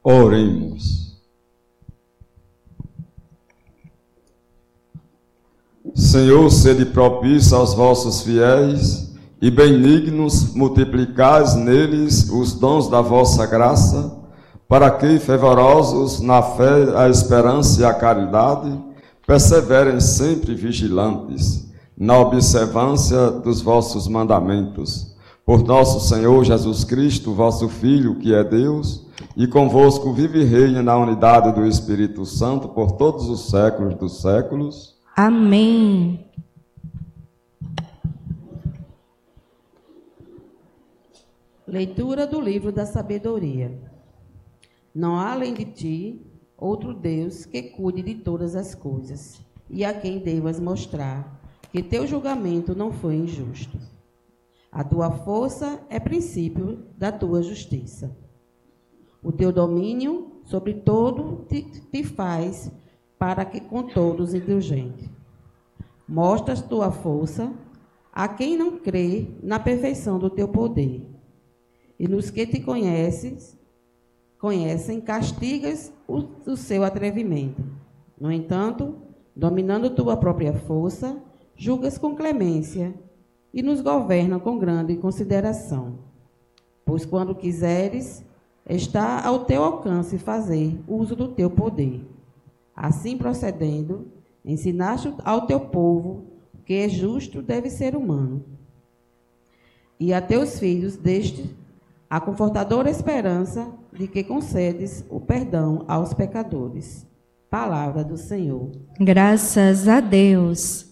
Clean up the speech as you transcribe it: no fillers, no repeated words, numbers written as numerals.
Oremos. Senhor, sede propício aos vossos fiéis e benignos, multiplicais neles os dons da vossa graça, para que, fervorosos na fé, a esperança e a caridade, perseverem sempre vigilantes na observância dos vossos mandamentos. Por nosso Senhor Jesus Cristo, vosso Filho, que é Deus, e convosco vive e reina na unidade do Espírito Santo por todos os séculos dos séculos. Amém. Leitura do livro da sabedoria. Não há além de ti outro Deus que cuide de todas as coisas, e a quem devas mostrar que teu julgamento não foi injusto. A tua força é princípio da tua justiça. O teu domínio sobre todo te faz para que com todos indulgente. Mostras tua força a quem não crê na perfeição do teu poder. E nos que te conhecem, castigas o seu atrevimento. No entanto, dominando tua própria força, julgas com clemência e nos governa com grande consideração. Pois quando quiseres, está ao teu alcance fazer uso do teu poder. Assim procedendo, ensinaste ao teu povo que é justo deve ser humano. E a teus filhos deste a confortadora esperança de que concedes o perdão aos pecadores. Palavra do Senhor. Graças a Deus.